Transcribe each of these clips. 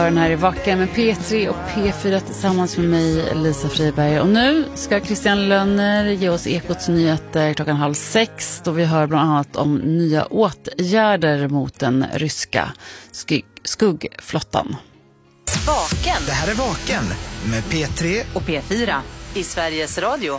Den här är Vacken med P3 och P4 tillsammans med mig, Lisa Friberg. Och nu ska Christian Lönner ge oss Ekots nyheter 5:30, då vi hör bland annat om nya åtgärder mot den ryska skuggflottan. Vaken. Det här är Vaken med P3 och P4 i Sveriges Radio.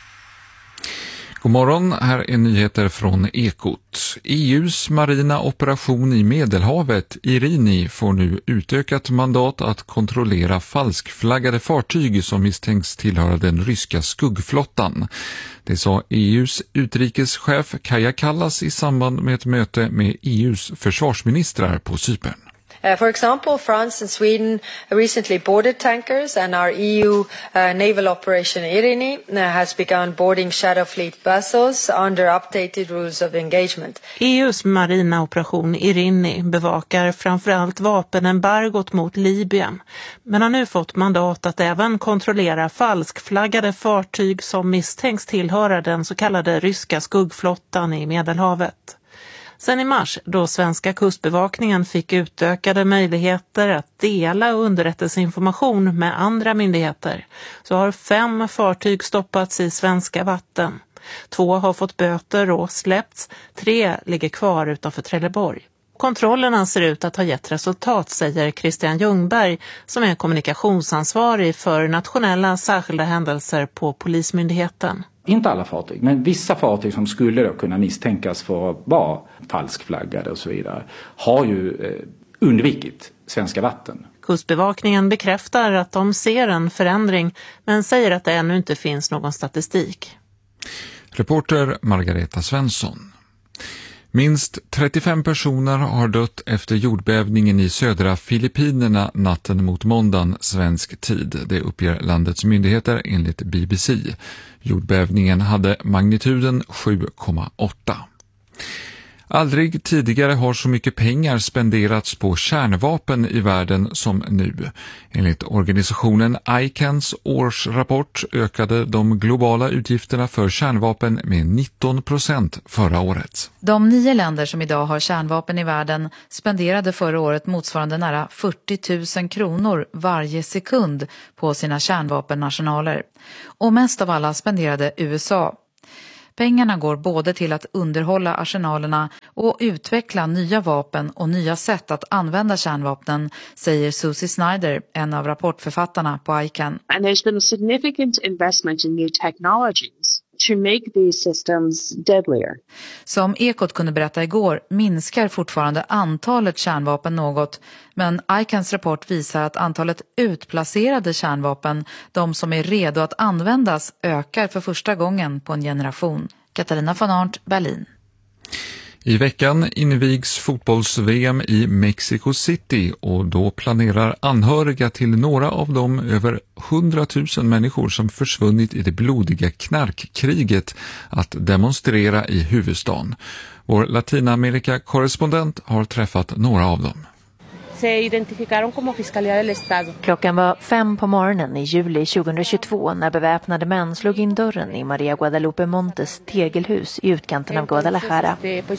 God morgon, här är nyheter från Ekot. EUs marina operation i Medelhavet, Irini, får nu utökat mandat att kontrollera falskflaggade fartyg som misstänks tillhöra den ryska skuggflottan. Det sa EUs utrikeschef Kaja Kallas i samband med ett möte med EUs försvarsministrar på Cypern. For example, France and Sweden recently boarded tankers, and our EU naval operation Irini has begun boarding shadow fleet vessels under updated rules of engagement. EUs marina operation Irini bevakar framförallt vapenembargot mot Libyen, men har nu fått mandat att även kontrollera falskflaggade fartyg som misstänks tillhöra den så kallade ryska skuggflottan i Medelhavet. Sen i mars, då svenska kustbevakningen fick utökade möjligheter att dela underrättelseinformation med andra myndigheter, så har 5 fartyg stoppats i svenska vatten. 2 har fått böter och släppts, 3 ligger kvar utanför Trelleborg. Kontrollerna ser ut att ha gett resultat, säger Christian Ljungberg, som är kommunikationsansvarig för nationella särskilda händelser på Polismyndigheten. Inte alla fartyg, men vissa fartyg som skulle då kunna misstänkas för att vara falskflaggade och så vidare har ju undvikit svenska vatten. Kustbevakningen bekräftar att de ser en förändring, men säger att det ännu inte finns någon statistik. Reporter Margareta Svensson. Minst 35 personer har dött efter jordbävningen i södra Filippinerna natten mot måndagen svensk tid. Det uppger landets myndigheter enligt BBC. Jordbävningen hade magnituden 7,8. Aldrig tidigare har så mycket pengar spenderats på kärnvapen i världen som nu. Enligt organisationen ICANs årsrapport ökade de globala utgifterna för kärnvapen med 19% förra året. De 9 länder som idag har kärnvapen i världen spenderade förra året motsvarande nära 40 000 kronor varje sekund på sina kärnvapennationaler. Och mest av alla spenderade USA. Pengarna går både till att underhålla arsenalerna och utveckla nya vapen och nya sätt att använda kärnvapnen, säger Susie Snyder, en av rapportförfattarna på ICAN. And there's been a significant investment in new technologies to make these systems deadlier. Som Ekot kunde berätta igår minskar fortfarande antalet kärnvapen något, men ICANs rapport visar att antalet utplacerade kärnvapen, de som är redo att användas, ökar för första gången på en generation. Katarina von Arndt, Berlin. I veckan invigs fotbolls-VM i Mexico City och då planerar anhöriga till några av de över 100 000 människor som försvunnit i det blodiga knarkkriget att demonstrera i huvudstaden. Vår Latinamerika-korrespondent har träffat några av dem. Klockan var 5 på morgonen i juli 2022 när beväpnade män slog in dörren i Maria Guadalupe Montes tegelhus i utkanten av Guadalajara.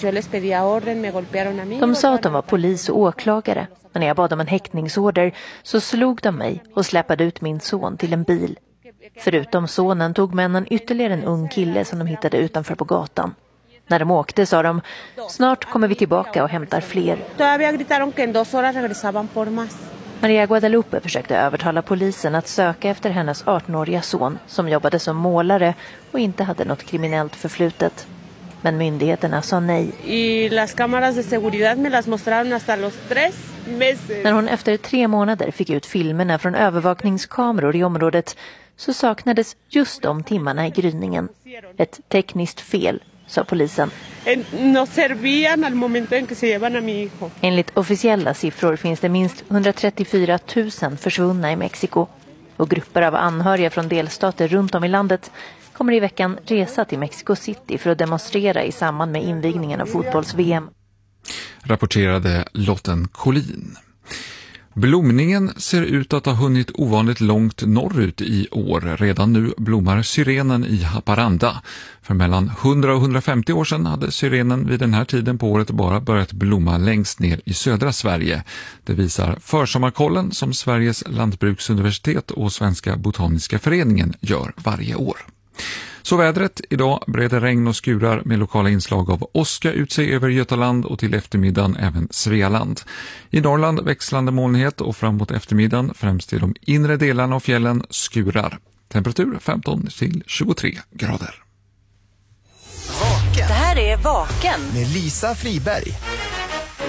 De sa att de var polis och åklagare, men när jag bad om en häktningsorder så slog de mig och släppade ut min son till en bil. Förutom sonen tog männen ytterligare en ung kille som de hittade utanför på gatan. När de åkte sa de, snart kommer vi tillbaka och hämtar fler. Maria Guadalupe försökte övertala polisen att söka efter hennes 18-åriga son som jobbade som målare och inte hade något kriminellt förflutet. Men myndigheterna sa nej. När hon efter 3 månader fick ut filmerna från övervakningskameror i området så saknades just de timmarna i gryningen. Ett tekniskt fel, sa polisen. Enligt officiella siffror finns det minst 134 000 försvunna i Mexiko. Och grupper av anhöriga från delstater runt om i landet kommer i veckan resa till Mexico City för att demonstrera i samband med invigningen av fotbolls-VM. Rapporterade Lotten Collin. Blomningen ser ut att ha hunnit ovanligt långt norrut i år. Redan nu blommar syrenen i Haparanda. För mellan 100 och 150 år sedan hade syrenen vid den här tiden på året bara börjat blomma längst ner i södra Sverige. Det visar Försommarkollen som Sveriges lantbruksuniversitet och Svenska botaniska föreningen gör varje år. Så vädret, idag breder regn och skurar med lokala inslag av åska ut sig över Götaland och till eftermiddagen även Svealand. I Norrland växlande molnighet och framåt eftermiddagen främst i de inre delarna av fjällen skurar. Temperatur 15 till 23 grader. Vaken. Det här är Vaken. Med Lisa Friberg.